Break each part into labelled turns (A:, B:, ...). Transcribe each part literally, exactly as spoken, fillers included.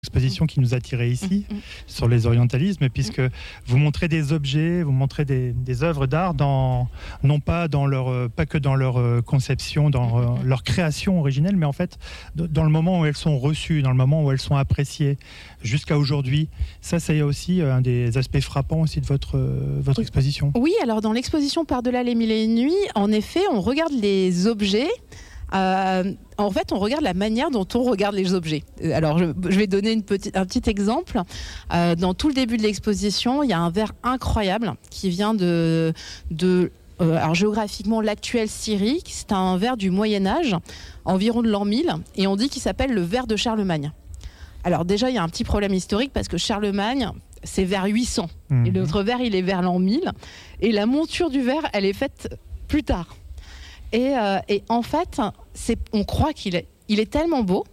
A: Exposition qui nous attirait ici, mmh. sur les orientalismes, puisque mmh. vous montrez des objets, vous montrez des, des œuvres d'art, dans, non pas, dans leur, pas que dans leur conception, dans mmh. leur création originelle, mais en fait dans le moment où elles sont reçues, dans le moment où elles sont appréciées, jusqu'à aujourd'hui. Ça, c'est aussi un des aspects frappants aussi de votre, votre exposition.
B: Oui, alors dans l'exposition Par-delà les mille et une nuits, en effet, on regarde les objets. Euh, en fait, on regarde la manière dont on regarde les objets. Alors, je, je vais donner une petite, un petit exemple. Euh, dans tout le début de l'exposition, il y a un verre incroyable qui vient de, de euh, alors géographiquement l'actuelle Syrie. C'est un verre du Moyen-Âge, environ de l'an mille, et on dit qu'il s'appelle le verre de Charlemagne. Alors déjà, il y a un petit problème historique parce que Charlemagne, c'est vers huit cents. Mmh. Et l'autre verre, il est vers l'an mille. Et la monture du verre, elle est faite plus tard. Et, euh, et en fait, c'est, on croit qu'il est, il est tellement beau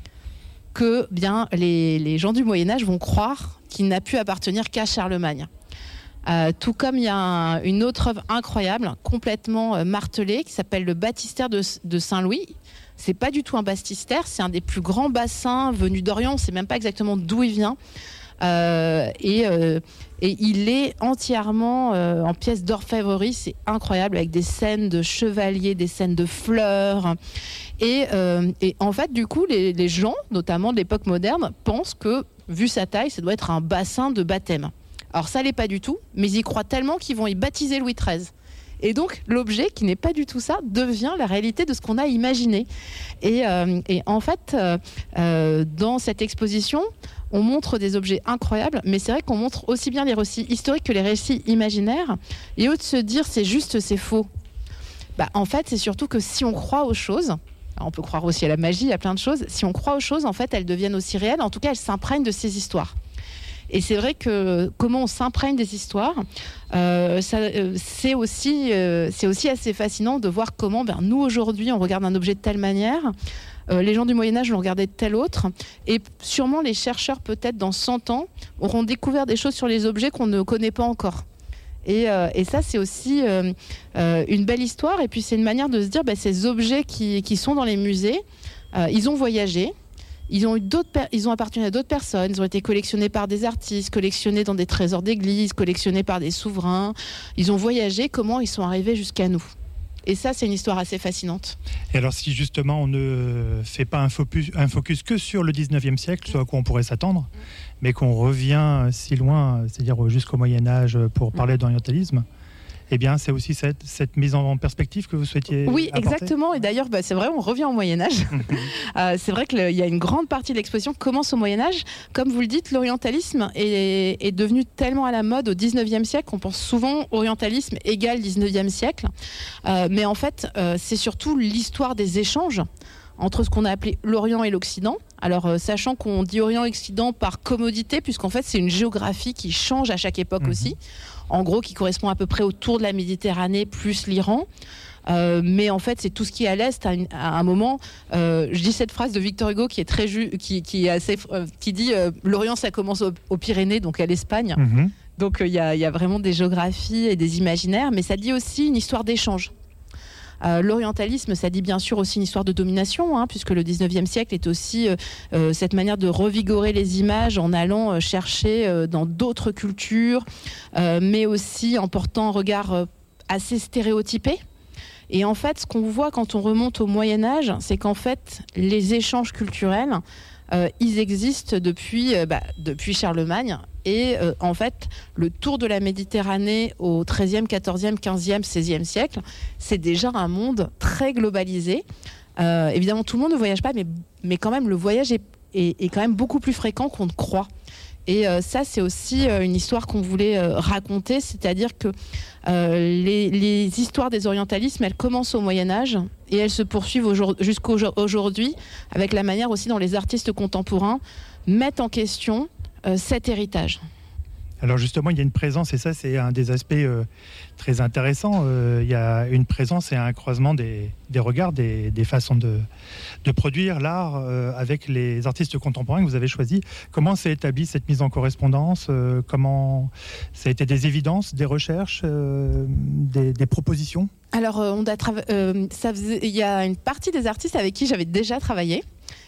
B: que bien, les, les gens du Moyen-Âge vont croire qu'il n'a pu appartenir qu'à Charlemagne. Euh, tout comme il y a un, une autre œuvre incroyable, complètement euh, martelée, qui s'appelle le baptistère de, de Saint-Louis. C'est pas du tout un baptistère, c'est un des plus grands bassins venus d'Orient, on ne sait même pas exactement d'où il vient. Euh, et, euh, et il est entièrement euh, en pièces d'orfèvrerie, c'est incroyable, avec des scènes de chevaliers, des scènes de fleurs. Et, euh, et en fait, du coup, les, les gens, notamment de l'époque moderne, pensent que, vu sa taille, ça doit être un bassin de baptême. Alors ça l'est pas du tout, mais ils y croient tellement qu'ils vont y baptiser Louis treize. Et donc, l'objet, qui n'est pas du tout ça, devient la réalité de ce qu'on a imaginé. Et, euh, et en fait, euh, euh, dans cette exposition, on montre des objets incroyables, mais c'est vrai qu'on montre aussi bien les récits historiques que les récits imaginaires. Et au lieu de se dire c'est juste, c'est faux, bah, en fait, c'est surtout que si on croit aux choses, on peut croire aussi à la magie, à plein de choses, si on croit aux choses, en fait, elles deviennent aussi réelles. En tout cas, elles s'imprègnent de ces histoires. Et c'est vrai que comment on s'imprègne des histoires, euh, ça, euh, c'est, aussi, euh, c'est aussi assez fascinant de voir comment ben, nous, aujourd'hui, on regarde un objet de telle manière. Euh, les gens du Moyen-Âge l'ont regardé de telle autre. Et sûrement, les chercheurs, peut-être dans cent ans, auront découvert des choses sur les objets qu'on ne connaît pas encore. Et, euh, et ça, c'est aussi euh, euh, une belle histoire. Et puis, c'est une manière de se dire, ben, ces objets qui, qui sont dans les musées, euh, ils ont voyagé. Ils ont, eu d'autres per- ils ont appartenu à d'autres personnes, ils ont été collectionnés par des artistes, collectionnés dans des trésors d'église, collectionnés par des souverains. Ils ont voyagé, comment ils sont arrivés jusqu'à nous. Et ça, c'est une histoire assez fascinante.
A: Et alors, si justement on ne fait pas un focus, un focus que sur le dix-neuvième siècle, ce à quoi on pourrait s'attendre, mais qu'on revient si loin, c'est-à-dire jusqu'au Moyen-Âge pour parler d'orientalisme, eh bien, c'est aussi cette, cette mise en perspective que vous souhaitiez
B: Oui,
A: apporter.
B: exactement. Et d'ailleurs, bah, c'est vrai, on revient au Moyen-Âge. euh, c'est vrai qu'il y a une grande partie de l'exposition qui commence au Moyen-Âge. Comme vous le dites, l'orientalisme est, est devenu tellement à la mode au dix-neuvième siècle qu'on pense souvent orientalisme égale dix-neuvième siècle. Euh, mais en fait, euh, c'est surtout l'histoire des échanges entre ce qu'on a appelé l'Orient et l'Occident. Alors, euh, sachant qu'on dit Orient et Occident par commodité, puisqu'en fait, c'est une géographie qui change à chaque époque mmh. aussi. En gros, qui correspond à peu près autour de la Méditerranée, plus l'Iran. Euh, mais en fait, c'est tout ce qui est à l'Est. À, une, à un moment, euh, je dis cette phrase de Victor Hugo qui est très ju- qui, qui est assez, euh, qui dit euh, l'Orient, ça commence aux, aux Pyrénées, donc à l'Espagne. Mmh. Donc, il euh, y, a, y a vraiment des géographies et des imaginaires, mais ça dit aussi une histoire d'échange. Euh, l'orientalisme, ça dit bien sûr aussi une histoire de domination, hein, puisque le dix-neuvième siècle est aussi euh, euh, cette manière de revigorer les images en allant euh, chercher euh, dans d'autres cultures, euh, mais aussi en portant un regard euh, assez stéréotypé. Et en fait, ce qu'on voit quand on remonte au Moyen-Âge, c'est qu'en fait, les échanges culturels, euh, ils existent depuis, euh, bah, depuis Charlemagne. Et euh, en fait, le tour de la Méditerranée au treizième, quatorzième, quinzième, seizième siècle, c'est déjà un monde très globalisé. Euh, évidemment, tout le monde ne voyage pas, mais, mais quand même, le voyage est, est, est quand même beaucoup plus fréquent qu'on ne croit. Et euh, ça, c'est aussi euh, une histoire qu'on voulait euh, raconter, c'est-à-dire que euh, les, les histoires des orientalismes, elles commencent au Moyen-Âge et elles se poursuivent aujourd'hui, jusqu'aujourd'hui, avec la manière aussi dont les artistes contemporains mettent en question euh, cet héritage.
A: Alors justement, il y a une présence, et ça c'est un des aspects euh, très intéressants, euh, il y a une présence et un croisement des, des regards, des, des façons de, de produire l'art euh, avec les artistes contemporains que vous avez choisis. Comment s'est établie cette mise en correspondance euh, Comment ça a été des évidences, des recherches, euh, des, des propositions?
B: Alors, euh, on a trava- euh, ça faisait, il y a une partie des artistes avec qui j'avais déjà travaillé.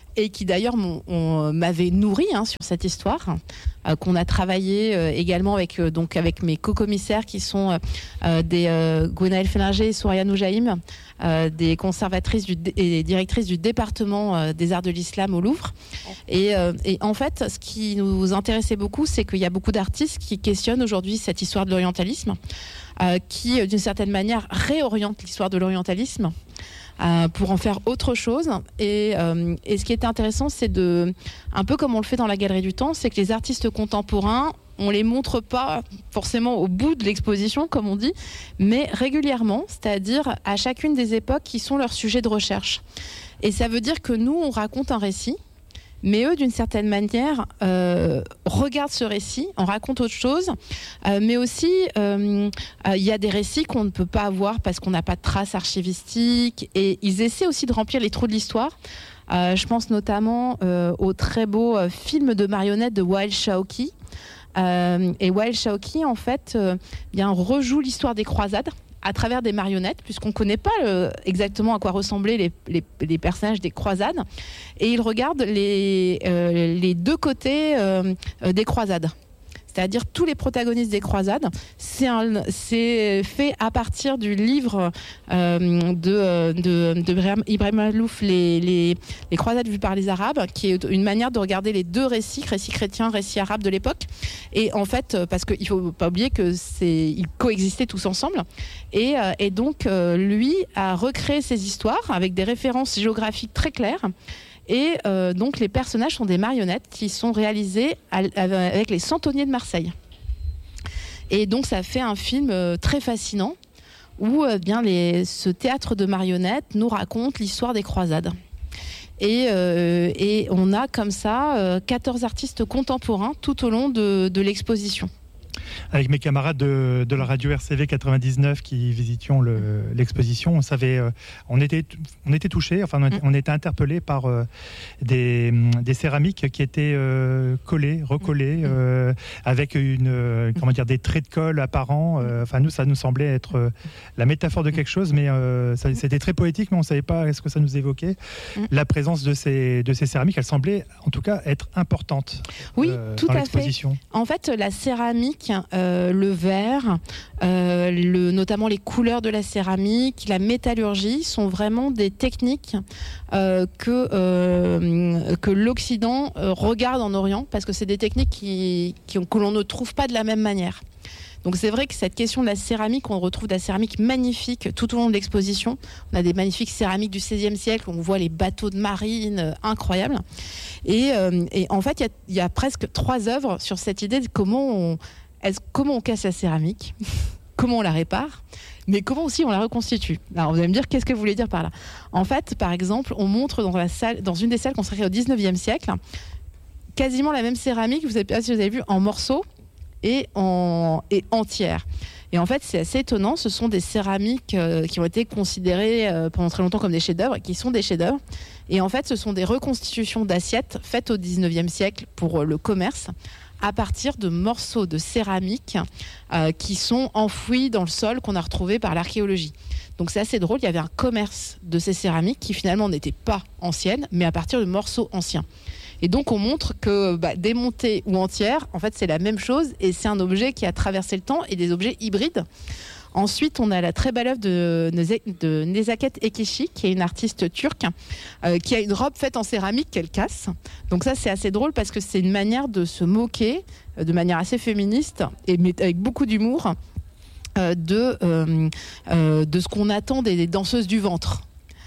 B: et qui d'ailleurs m'ont, on, m'avait nourri hein, sur cette histoire, euh, qu'on a travaillé euh, également avec, euh, donc avec mes co-commissaires qui sont euh, des euh, Gwenaëlle Félinger et Souraya Noujaïm, euh, des conservatrices du, et directrices du département euh, des arts de l'islam au Louvre. Et, euh, et en fait, ce qui nous intéressait beaucoup, c'est qu'il y a beaucoup d'artistes qui questionnent aujourd'hui cette histoire de l'orientalisme, euh, qui d'une certaine manière réorientent l'histoire de l'orientalisme. Euh, pour en faire autre chose. Et, euh, et ce qui était intéressant, c'est de, un peu comme on le fait dans la Galerie du Temps, c'est que les artistes contemporains, on les montre pas forcément au bout de l'exposition, comme on dit, mais régulièrement, c'est-à-dire à chacune des époques qui sont leurs sujets de recherche. Et ça veut dire que nous, on raconte un récit, mais eux, d'une certaine manière, euh, regardent ce récit, en racontent autre chose, euh, mais aussi, il euh, euh, y a des récits qu'on ne peut pas avoir parce qu'on n'a pas de traces archivistiques, et ils essaient aussi de remplir les trous de l'histoire. Euh, je pense notamment euh, au très beau euh, film de marionnettes de Wael Shaoki. Euh, et Wael Shaoki, en fait, euh, bien, rejoue l'histoire des croisades à travers des marionnettes, puisqu'on ne connaît pas euh, exactement à quoi ressemblaient les, les, les personnages des croisades. Et il regarde les, euh, les deux côtés euh, euh, des croisades. C'est-à-dire tous les protagonistes des croisades. C'est, un, c'est fait à partir du livre euh, de, de, de Ibrahim Malouf, les, les, les croisades vues par les Arabes, qui est une manière de regarder les deux récits, récits chrétiens, récits arabes de l'époque. Et en fait, parce qu'il ne faut pas oublier qu'ils coexistaient tous ensemble. Et, et donc, lui a recréé ces histoires avec des références géographiques très claires. Et euh, donc les personnages sont des marionnettes qui sont réalisées à, à, avec les Centonniers de Marseille. Et donc ça fait un film euh, très fascinant où euh, bien les, ce théâtre de marionnettes nous raconte l'histoire des croisades. Et, euh, et on a comme ça euh, quatorze artistes contemporains tout au long de, de l'exposition.
A: Avec mes camarades de, de la radio R C V quatre-vingt-dix-neuf qui visitions le, l'exposition, on savait, euh, on était, on était touchés, enfin on, on était interpellés par euh, des, des céramiques qui étaient euh, collées, recollées, euh, avec une, euh, comment dire, des traits de colle apparents. Euh, enfin nous, ça nous semblait être euh, la métaphore de quelque chose, mais euh, ça, c'était très poétique, mais on ne savait pas ce que ça nous évoquait. La présence de ces, de ces céramiques, elle semblait, en tout cas, être importante.
B: Oui,
A: euh,
B: tout
A: dans
B: à
A: l'exposition.
B: fait. En fait, la céramique, euh, le verre, euh, le, notamment les couleurs de la céramique, la métallurgie sont vraiment des techniques euh, que, euh, que l'Occident euh, regarde en Orient, parce que c'est des techniques qui, qui, que l'on ne trouve pas de la même manière. Donc c'est vrai que cette question de la céramique, on retrouve de la céramique magnifique tout au long de l'exposition. On a des magnifiques céramiques du seizième siècle, où on voit les bateaux de marine euh, incroyables. Et, euh, et en fait, il y, y a presque trois œuvres sur cette idée de comment on, est-ce, comment on casse la céramique, comment on la répare, mais comment aussi on la reconstitue. Alors vous allez me dire, qu'est-ce que vous voulez dire par là ? En fait, par exemple, on montre dans, la salle, dans une des salles construites au dix-neuvième siècle, quasiment la même céramique, vous savez, si vous avez vu, en morceaux, et, en, et entière. Et en fait, c'est assez étonnant. Ce sont des céramiques euh, qui ont été considérées euh, pendant très longtemps comme des chefs-d'œuvre, qui sont des chefs-d'œuvre. Et en fait, ce sont des reconstitutions d'assiettes faites au dix-neuvième siècle pour euh, le commerce, à partir de morceaux de céramique euh, qui sont enfouis dans le sol, qu'on a retrouvés par l'archéologie. Donc c'est assez drôle. Il y avait un commerce de ces céramiques qui finalement n'étaient pas anciennes, mais à partir de morceaux anciens. Et donc on montre que bah, démontées ou entières, en fait c'est la même chose, et c'est un objet qui a traversé le temps, et des objets hybrides. Ensuite, on a la très belle œuvre de, de Nezaket Ekici, qui est une artiste turque, euh, qui a une robe faite en céramique qu'elle casse. Donc ça, c'est assez drôle parce que c'est une manière de se moquer, euh, de manière assez féministe, et avec beaucoup d'humour, euh, de, euh, euh, de ce qu'on attend des, des danseuses du ventre.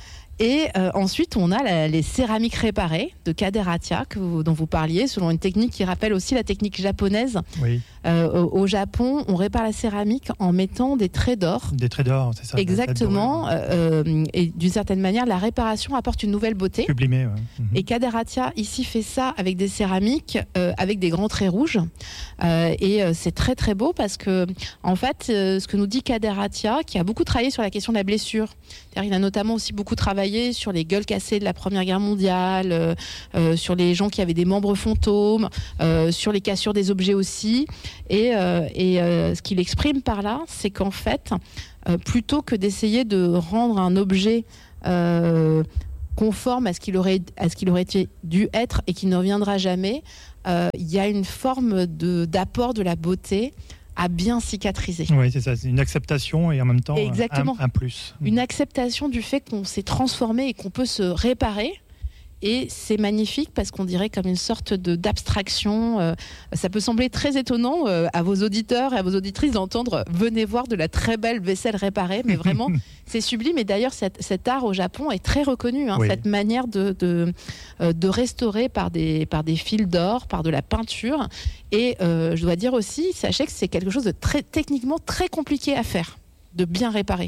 B: Et euh, ensuite, on a la, les céramiques réparées de Kader Attia, que vous, dont vous parliez, selon une technique qui rappelle aussi la technique japonaise. Oui. Euh, au, au Japon, on répare la céramique en mettant des traits d'or.
A: Des traits d'or, c'est ça.
B: Exactement. Euh, et d'une certaine manière, la réparation apporte une nouvelle beauté.
A: Sublimé, ouais. Mm-hmm.
B: Et Kader Attia, ici, fait ça avec des céramiques, euh, avec des grands traits rouges. Euh, et euh, c'est très, très beau parce que, en fait, euh, ce que nous dit Kader Attia, qui a beaucoup travaillé sur la question de la blessure, c'est-à-dire, il a notamment aussi beaucoup travaillé sur les gueules cassées de la Première Guerre mondiale, euh, euh, sur les gens qui avaient des membres fantômes, euh, sur les cassures des objets aussi. Et, euh, et euh, ce qu'il exprime par là, c'est qu'en fait, euh, plutôt que d'essayer de rendre un objet euh, conforme à ce qu'il aurait, à ce qu'il aurait dû être et qui ne reviendra jamais, euh, il y a une forme de, d'apport de la beauté à bien cicatriser.
A: Oui, c'est ça, c'est une acceptation et en même temps
B: Exactement.
A: Un, un plus.
B: Une acceptation du fait qu'on s'est transformé et qu'on peut se réparer. Et c'est magnifique parce qu'on dirait comme une sorte de, d'abstraction. Euh, ça peut sembler très étonnant euh, à vos auditeurs et à vos auditrices d'entendre « venez voir de la très belle vaisselle réparée », mais vraiment, c'est sublime. Et d'ailleurs, cet, cet art au Japon est très reconnu, hein, oui. Cette manière de, de, euh, de restaurer par des, par des fils d'or, par de la peinture. Et euh, je dois dire aussi, sachez que c'est quelque chose de très, techniquement très compliqué à faire, de bien réparer.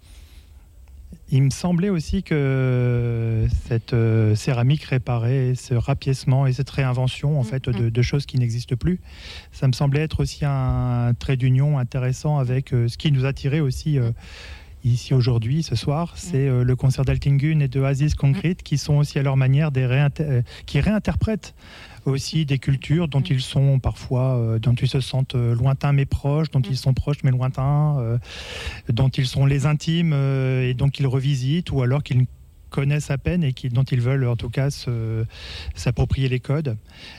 A: Il me semblait aussi que cette euh, céramique réparée, ce rapiècement et cette réinvention en fait, de, de choses qui n'existent plus, ça me semblait être aussi un trait d'union intéressant avec euh, ce qui nous attirait aussi euh, ici aujourd'hui, ce soir. C'est euh, le concert d'Altingun et de Aziz Concrete qui sont aussi à leur manière des réinter- euh, qui réinterprètent aussi des cultures dont ils sont parfois, euh, dont ils se sentent euh, lointains mais proches, dont ils sont proches mais lointains, euh, dont ils sont les intimes euh, et donc ils revisitent, ou alors qu'ils connaissent à peine et qui, dont ils veulent en tout cas se, s'approprier les codes.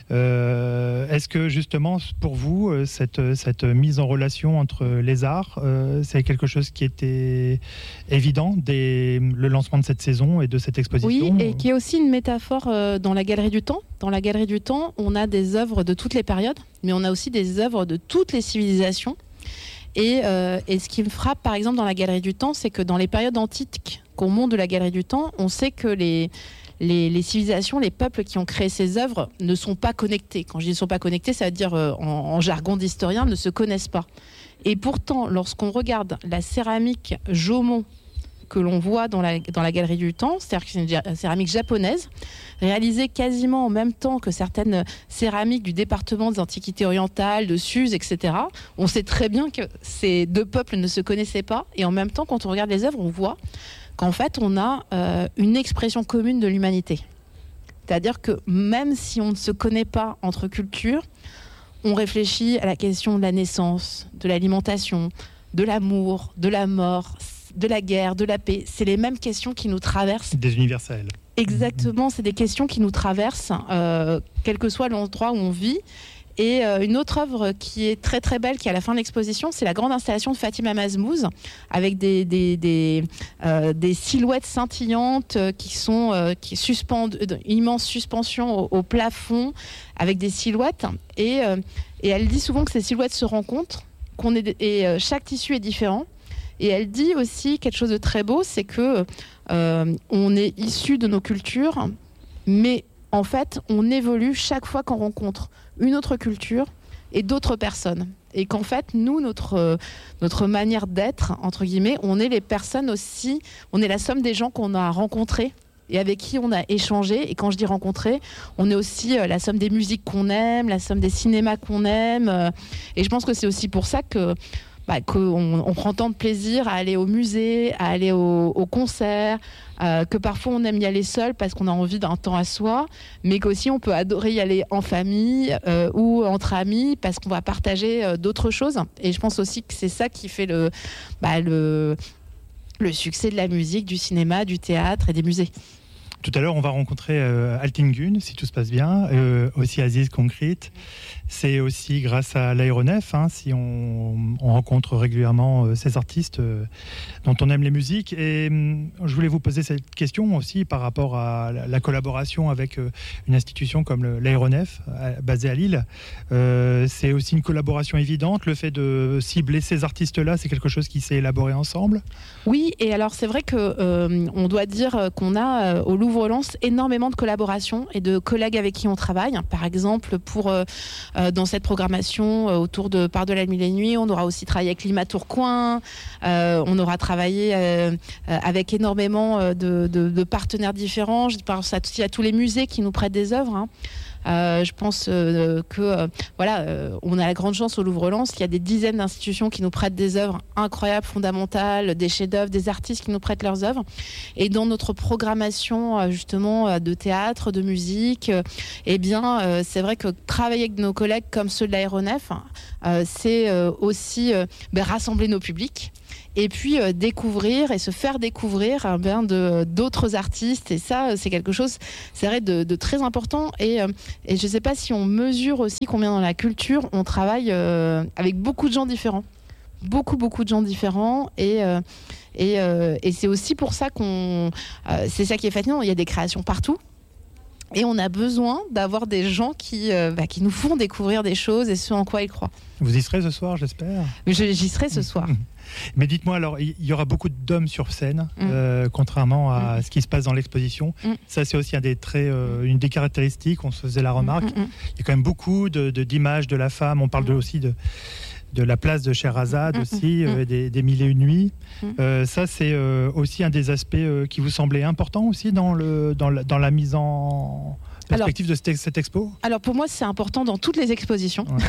A: Euh, est-ce que justement pour vous, cette, cette mise en relation entre les arts, euh, c'est quelque chose qui était évident dès le lancement de cette saison et de cette exposition?
B: Oui, et qui est aussi une métaphore euh, dans la Galerie du Temps. Dans la Galerie du Temps, on a des œuvres de toutes les périodes, mais on a aussi des œuvres de toutes les civilisations. Et, euh, et ce qui me frappe, par exemple, dans la Galerie du Temps, c'est que dans les périodes antiques qu'on monte de la Galerie du Temps, on sait que les, les, les civilisations, les peuples qui ont créé ces œuvres ne sont pas connectés. Quand je dis ne sont pas connectés, ça veut dire, euh, en, en jargon d'historien, ne se connaissent pas. Et pourtant, lorsqu'on regarde la céramique Jomon que l'on voit dans la, dans la Galerie du Temps, c'est-à-dire que c'est une céramique japonaise, réalisée quasiment en même temps que certaines céramiques du département des Antiquités orientales, de Suse, et cetera. On sait très bien que ces deux peuples ne se connaissaient pas, et en même temps, quand on regarde les œuvres, on voit qu'en fait, on a euh, une expression commune de l'humanité. C'est-à-dire que même si on ne se connaît pas entre cultures, on réfléchit à la question de la naissance, de l'alimentation, de l'amour, de la mort, de la guerre, de la paix. C'est les mêmes questions qui nous traversent.
A: Des universels.
B: Exactement, c'est des questions qui nous traversent, euh, quel que soit l'endroit où on vit. Et euh, une autre œuvre qui est très très belle, qui est à la fin de l'exposition, c'est la grande installation de Fatima Mazmouz, avec des, des, des, euh, des silhouettes scintillantes euh, qui sont euh, qui suspendent, euh, une immense suspension au, au plafond, avec des silhouettes. Et, euh, et elle dit souvent que ces silhouettes se rencontrent, qu'on est, et euh, chaque tissu est différent. Et elle dit aussi quelque chose de très beau, c'est que euh, on est issu de nos cultures, mais en fait, on évolue chaque fois qu'on rencontre une autre culture et d'autres personnes. Et qu'en fait, nous, notre, euh, notre manière d'être, entre guillemets, on est les personnes aussi, on est la somme des gens qu'on a rencontrés et avec qui on a échangé. Et quand je dis rencontrer, on est aussi euh, la somme des musiques qu'on aime, la somme des cinémas qu'on aime. Euh, et je pense que c'est aussi pour ça que Bah, qu'on on prend tant de plaisir à aller au musée, à aller au, au concert, euh, que parfois on aime y aller seul parce qu'on a envie d'un temps à soi, mais qu'aussi on peut adorer y aller en famille euh, ou entre amis parce qu'on va partager euh, d'autres choses. Et je pense aussi que c'est ça qui fait le, bah, le, le succès de la musique, du cinéma, du théâtre et des musées.
A: Tout à l'heure, on va rencontrer euh, Altingun, si tout se passe bien, euh, aussi Aziz Concrete. C'est aussi grâce à l'aéronef, hein, si on, on rencontre régulièrement euh, ces artistes euh, dont on aime les musiques. Et euh, je voulais vous poser cette question aussi par rapport à la, la collaboration avec euh, une institution comme le, l'aéronef, euh, basée à Lille. Euh, c'est aussi une collaboration évidente. Le fait de cibler ces artistes-là, c'est quelque chose qui s'est élaboré ensemble?
B: Oui, et alors c'est vrai qu'on euh, doit dire qu'on a euh, au Louvre-Lens énormément de collaborations et de collègues avec qui on travaille. Par exemple, pour, euh, euh, dans cette programmation euh, autour de Par-delà mille et une nuits, on aura aussi travaillé avec Lima Tourcoing, euh, on aura travaillé euh, avec énormément de, de, de partenaires différents. Je pense aussi à tous les musées qui nous prêtent des œuvres, hein. Euh, je pense euh, que euh, voilà, euh, on a la grande chance au Louvre-Lens qu'il y a des dizaines d'institutions qui nous prêtent des œuvres incroyables, fondamentales, des chefs-d'œuvre, des artistes qui nous prêtent leurs œuvres. Et dans notre programmation euh, justement de théâtre, de musique, euh, eh bien, euh, c'est vrai que travailler avec nos collègues comme ceux de l'aéronef, euh, c'est euh, aussi euh, ben, rassembler nos publics. et puis euh, découvrir et se faire découvrir euh, bien de, d'autres artistes. Et ça, c'est quelque chose, c'est vrai, de, de très important. Et, euh, et je ne sais pas si on mesure aussi combien dans la culture, on travaille euh, avec beaucoup de gens différents. Beaucoup, beaucoup de gens différents. Et... Euh, Et, euh, et c'est aussi pour ça qu'on... Euh, c'est ça qui est fascinant, il y a des créations partout. Et on a besoin d'avoir des gens qui, euh, bah, qui nous font découvrir des choses et ce en quoi ils croient.
A: Vous y serez ce soir, j'espère.
B: Je, j'y serai ce soir.
A: Mais dites-moi, alors, il y aura beaucoup d'hommes sur scène, mmh. euh, contrairement à mmh. ce qui se passe dans l'exposition. Mmh. Ça, c'est aussi un des traits, euh, une des caractéristiques, on se faisait la remarque. Mmh. Il y a quand même beaucoup de, de, d'images de la femme. On parle de, aussi de... de la place de Scheherazade mmh, aussi, mmh. Euh, des, des Mille et une nuits. Mmh. Euh, ça, c'est euh, aussi un des aspects euh, qui vous semblait important aussi dans, le, dans, la, dans la mise en perspective alors, de cette, cette expo.
B: Alors pour moi, c'est important dans toutes les expositions. Ouais.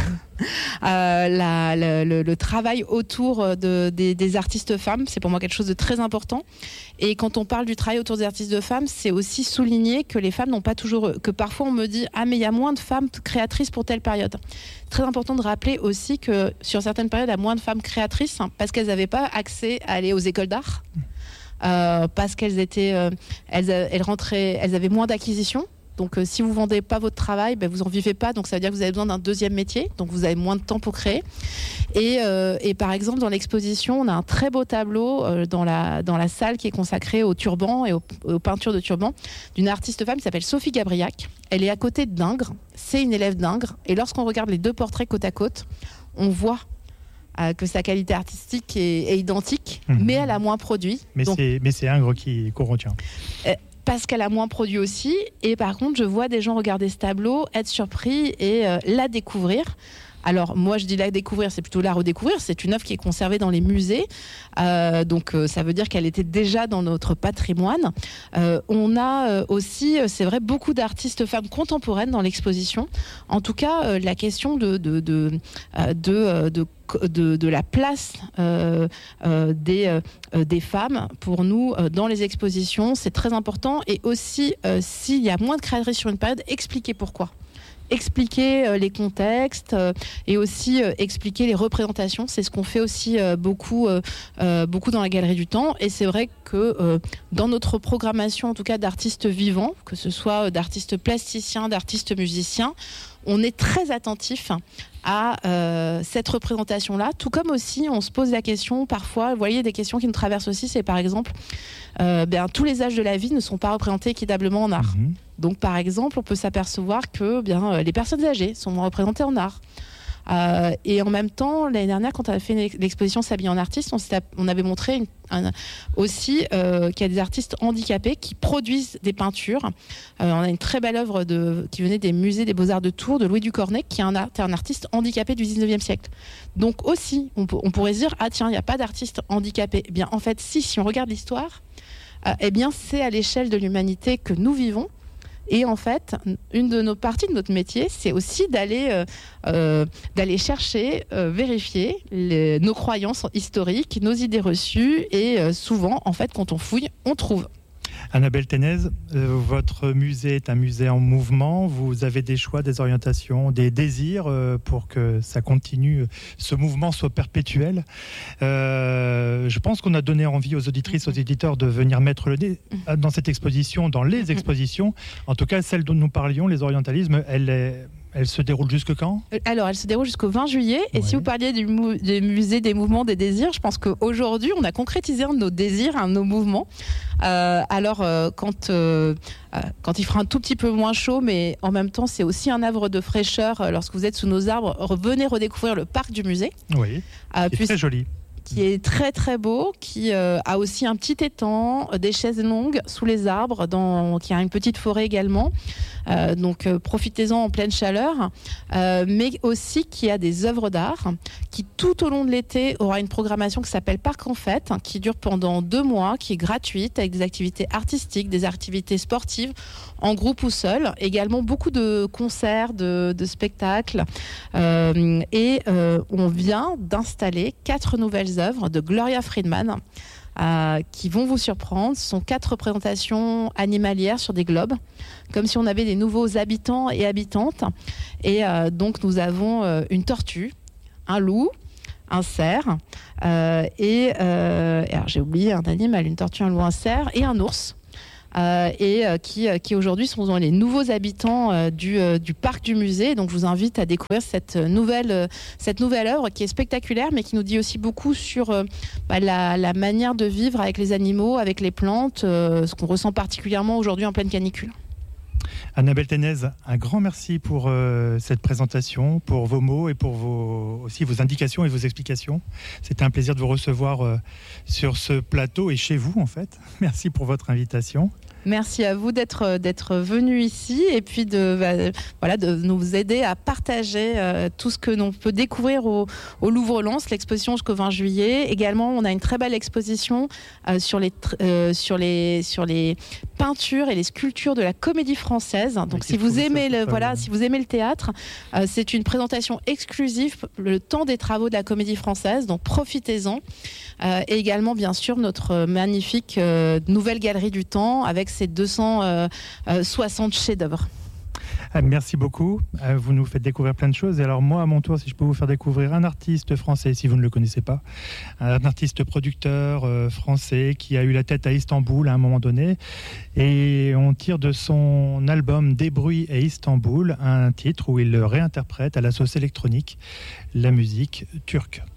B: euh, la, la, le, le travail autour de, des, des artistes femmes, c'est pour moi quelque chose de très important. Et quand on parle du travail autour des artistes de femmes, c'est aussi souligner que les femmes n'ont pas toujours... que parfois on me dit « Ah, mais il y a moins de femmes créatrices pour telle période ». Très important de rappeler aussi que sur certaines périodes, il y a moins de femmes créatrices hein, parce qu'elles n'avaient pas accès à aller aux écoles d'art, euh, parce qu'elles étaient, euh, elles, elles rentraient, elles avaient moins d'acquisitions. Donc euh, si vous ne vendez pas votre travail, ben, vous n'en vivez pas, donc ça veut dire que vous avez besoin d'un deuxième métier, donc vous avez moins de temps pour créer. Et, euh, et par exemple, dans l'exposition, on a un très beau tableau euh, dans, la, dans la salle qui est consacrée aux turbans et aux, aux peintures de turbans d'une artiste femme qui s'appelle Sophie Gabriac. Elle est à côté d'Ingres, c'est une élève d'Ingres, et lorsqu'on regarde les deux portraits côte à côte, on voit euh, que sa qualité artistique est, est identique, mmh. mais elle a moins produit.
A: Mais, donc, c'est, mais c'est Ingres qui, qu'on retient.
B: Euh, parce qu'elle a moins produit aussi. Et par contre, je vois des gens regarder ce tableau, être surpris et euh, la découvrir. Alors, moi, je dis la découvrir, c'est plutôt la redécouvrir. C'est une œuvre qui est conservée dans les musées. Euh, donc, euh, ça veut dire qu'elle était déjà dans notre patrimoine. Euh, on a euh, aussi, c'est vrai, beaucoup d'artistes femmes contemporaines dans l'exposition. En tout cas, euh, la question de, de, de, euh, de, de De, de la place euh, euh, des, euh, des femmes pour nous euh, dans les expositions, c'est très important. Et aussi, euh, s'il y a moins de créatrices sur une période, expliquer pourquoi. Expliquer euh, les contextes euh, et aussi euh, expliquer les représentations. C'est ce qu'on fait aussi euh, beaucoup, euh, euh, beaucoup dans la Galerie du Temps. Et c'est vrai que euh, dans notre programmation, en tout cas d'artistes vivants, que ce soit d'artistes plasticiens, d'artistes musiciens, on est très attentif à euh, cette représentation-là, tout comme aussi on se pose la question parfois, vous voyez des questions qui nous traversent aussi, c'est par exemple, euh, bien, tous les âges de la vie ne sont pas représentés équitablement en art. Mmh. Donc par exemple, on peut s'apercevoir que bien, les personnes âgées sont moins représentées en art. Euh, et en même temps, l'année dernière, quand on a fait l'exposition S'habiller en artiste, on, on avait montré une, un, aussi euh, qu'il y a des artistes handicapés qui produisent des peintures. Euh, on a une très belle œuvre de, qui venait des musées des Beaux-Arts de Tours, de Louis Ducornet, qui est un, art, un artiste handicapé du dix-neuvième siècle. Donc aussi, on, on pourrait se dire, ah tiens, il n'y a pas d'artiste handicapé. Eh bien, en fait, si, si on regarde l'histoire, euh, eh bien, c'est à l'échelle de l'humanité que nous vivons. Et en fait, une de nos parties de notre métier, c'est aussi d'aller, euh, euh, d'aller chercher, euh, vérifier les, nos croyances historiques, nos idées reçues. Et euh, souvent, en fait, quand on fouille, on trouve.
A: Annabelle Ténez, euh, votre musée est un musée en mouvement. Vous avez des choix, des orientations, des désirs euh, pour que ça continue, ce mouvement soit perpétuel. Euh, je pense qu'on a donné envie aux auditrices, aux éditeurs de venir mettre le nez dans cette exposition, dans les expositions. En tout cas, celle dont nous parlions, les orientalismes, elle est... Elle se déroule jusque quand ?
B: Alors, elle se déroule jusqu'au vingt juillet. Et ouais. Si vous parliez du, mou- du musée des mouvements des désirs, je pense qu'aujourd'hui, on a concrétisé un de nos désirs, un de nos mouvements. Euh, alors, euh, quand, euh, euh, quand il fera un tout petit peu moins chaud, mais en même temps, c'est aussi un havre de fraîcheur. Euh, lorsque vous êtes sous nos arbres, venez redécouvrir le parc du musée.
A: Oui, euh, c'est très joli.
B: Qui est très très beau, qui euh, a aussi un petit étang, euh, des chaises longues sous les arbres, dans, qui a une petite forêt également. Euh, donc euh, profitez-en en pleine chaleur, euh, mais aussi qui a des œuvres d'art, qui tout au long de l'été aura une programmation qui s'appelle Parc en Fête, hein, qui dure pendant deux mois, qui est gratuite, avec des activités artistiques, des activités sportives, en groupe ou seul, également beaucoup de concerts, de, de spectacles. Euh, et euh, on vient d'installer quatre nouvelles œuvres de Gloria Friedman, Euh, qui vont vous surprendre. Ce sont quatre représentations animalières sur des globes, comme si on avait des nouveaux habitants et habitantes. Et euh, donc nous avons euh, une tortue, un loup, un cerf, euh, et, euh, et alors j'ai oublié un animal, une tortue, un loup, un cerf et un ours. Euh, et euh, qui, euh, qui aujourd'hui sont les nouveaux habitants euh, du, euh, du parc du musée. Donc je vous invite à découvrir cette nouvelle, euh, cette nouvelle œuvre qui est spectaculaire, mais qui nous dit aussi beaucoup sur euh, bah, la, la manière de vivre avec les animaux, avec les plantes, euh, ce qu'on ressent particulièrement aujourd'hui en pleine canicule.
A: Annabelle Ténez, un grand merci pour euh, cette présentation, pour vos mots et pour vos, aussi vos indications et vos explications. C'était un plaisir de vous recevoir euh, sur ce plateau et chez vous en fait. Merci pour votre invitation.
B: Merci à vous d'être d'être venu ici et puis de bah, voilà de nous aider à partager euh, tout ce que l'on peut découvrir au, au Louvre-Lens, l'exposition jusqu'au vingt juillet. Également, on a une très belle exposition euh, sur les euh, sur les sur les peintures et les sculptures de la Comédie Française. Donc, oui, si vous aimez le voilà, si vous aimez le théâtre, euh, c'est une présentation exclusive le temps des travaux de la Comédie Française. Donc, profitez-en. Euh, et également, bien sûr, notre magnifique euh, nouvelle galerie du temps avec ses deux cent soixante chefs-d'œuvre.
A: Merci beaucoup. Vous nous faites découvrir plein de choses. Et alors moi, à mon tour, si je peux vous faire découvrir un artiste français, si vous ne le connaissez pas, un artiste producteur euh, français qui a eu la tête à Istanbul à un moment donné. Et on tire de son album Des bruits et Istanbul un titre où il réinterprète à la sauce électronique la musique turque.